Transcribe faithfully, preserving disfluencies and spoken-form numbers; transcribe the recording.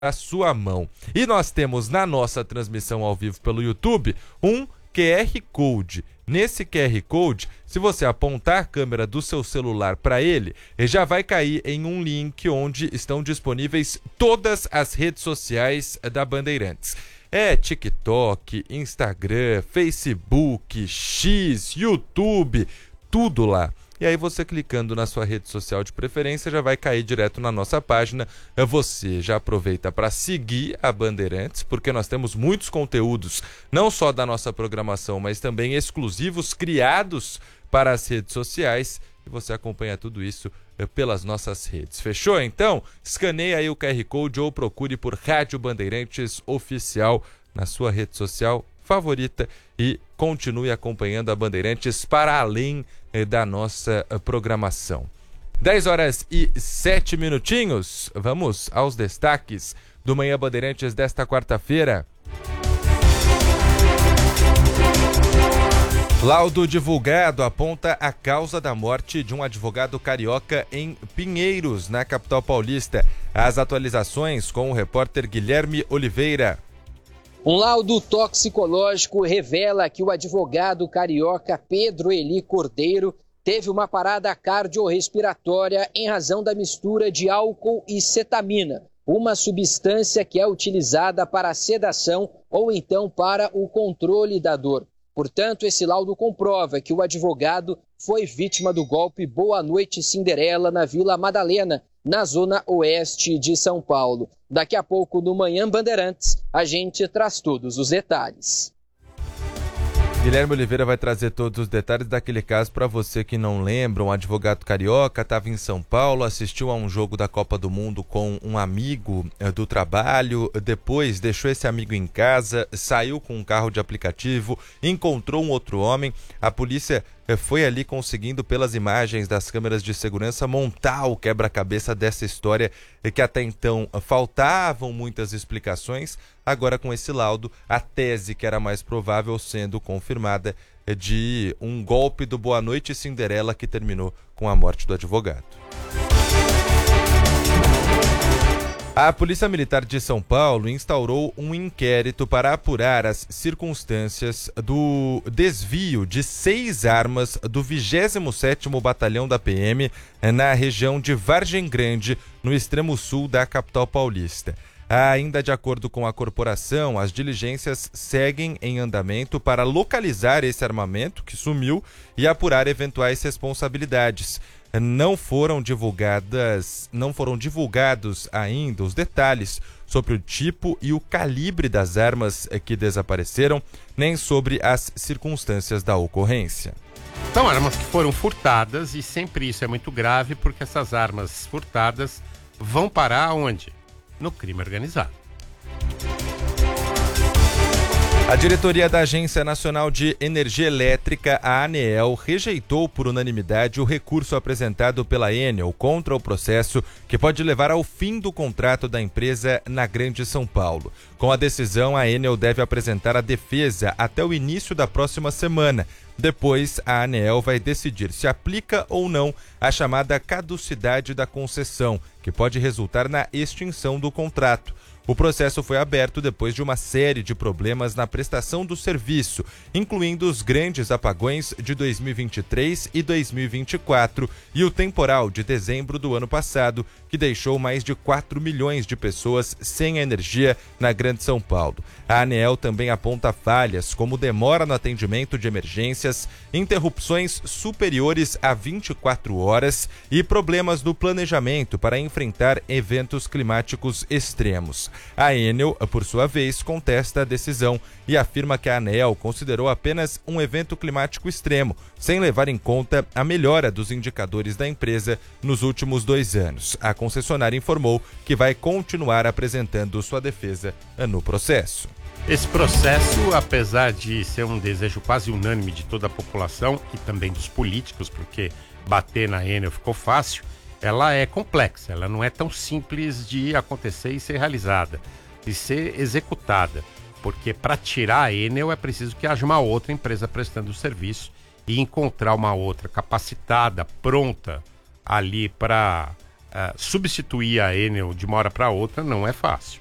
a sua mão. E nós temos na nossa transmissão ao vivo pelo YouTube um Q R Code. Nesse Q R Code, se você apontar a câmera do seu celular para ele, ele já vai cair em um link onde estão disponíveis todas as redes sociais da Bandeirantes. É TikTok, Instagram, Facebook, X, YouTube, tudo lá. E aí você clicando na sua rede social de preferência já vai cair direto na nossa página. Você já aproveita para seguir a Bandeirantes, porque nós temos muitos conteúdos, não só da nossa programação, mas também exclusivos criados para as redes sociais. E você acompanha tudo isso pelas nossas redes. Fechou? Então, escaneie aí o Q R Code ou procure por Rádio Bandeirantes Oficial na sua rede social favorita e continue acompanhando a Bandeirantes para além eh, da nossa eh, programação. dez horas e sete minutinhos, vamos aos destaques do Manhã Bandeirantes desta quarta-feira. Laudo divulgado aponta a causa da morte de um advogado carioca em Pinheiros, na capital paulista. As atualizações com o repórter Guilherme Oliveira. Um laudo toxicológico revela que o advogado carioca Pedro Eli Cordeiro teve uma parada cardiorrespiratória em razão da mistura de álcool e cetamina, uma substância que é utilizada para a sedação ou então para o controle da dor. Portanto, esse laudo comprova que o advogado foi vítima do golpe Boa Noite Cinderela na Vila Madalena, na zona oeste de São Paulo. Daqui a pouco, no Manhã Bandeirantes, a gente traz todos os detalhes. Guilherme Oliveira vai trazer todos os detalhes daquele caso para você que não lembra. Um advogado carioca estava em São Paulo, assistiu a um jogo da Copa do Mundo com um amigo eh, do trabalho, depois deixou esse amigo em casa, saiu com um carro de aplicativo, encontrou um outro homem. A polícia eh, foi ali conseguindo, pelas imagens das câmeras de segurança, montar o quebra-cabeça dessa história eh, que até então eh, faltavam muitas explicações. Agora, com esse laudo, a tese que era mais provável sendo confirmada é de um golpe do Boa Noite Cinderela que terminou com a morte do advogado. A Polícia Militar de São Paulo instaurou um inquérito para apurar as circunstâncias do desvio de seis armas do vigésimo sétimo Batalhão da P M na região de Vargem Grande, no extremo sul da capital paulista. Ainda de acordo com a corporação, as diligências seguem em andamento para localizar esse armamento que sumiu e apurar eventuais responsabilidades. Não foram divulgadas, não foram divulgados ainda os detalhes sobre o tipo e o calibre das armas que desapareceram, nem sobre as circunstâncias da ocorrência. São armas que foram furtadas e sempre isso é muito grave porque essas armas furtadas vão parar onde? No crime organizado. A diretoria da Agência Nacional de Energia Elétrica, a ANEEL, rejeitou por unanimidade o recurso apresentado pela Enel contra o processo que pode levar ao fim do contrato da empresa na Grande São Paulo. Com a decisão, a Enel deve apresentar a defesa até o início da próxima semana. Depois, a ANEEL vai decidir se aplica ou não a chamada caducidade da concessão, que pode resultar na extinção do contrato. O processo foi aberto depois de uma série de problemas na prestação do serviço, incluindo os grandes apagões de dois mil e vinte e três e dois mil e vinte e quatro e o temporal de dezembro do ano passado, que deixou mais de quatro milhões de pessoas sem energia na Grande São Paulo. A ANEEL também aponta falhas como demora no atendimento de emergências, interrupções superiores a vinte e quatro horas e problemas no planejamento para enfrentar eventos climáticos extremos. A Enel, por sua vez, contesta a decisão e afirma que a ANEEL considerou apenas um evento climático extremo, sem levar em conta a melhora dos indicadores da empresa nos últimos dois anos. A concessionária informou que vai continuar apresentando sua defesa no processo. Esse processo, apesar de ser um desejo quase unânime de toda a população e também dos políticos, porque bater na Enel ficou fácil, ela é complexa, ela não é tão simples de acontecer e ser realizada, de ser executada, porque para tirar a Enel é preciso que haja uma outra empresa prestando o serviço e encontrar uma outra capacitada, pronta ali para uh, substituir a Enel de uma hora para outra não é fácil.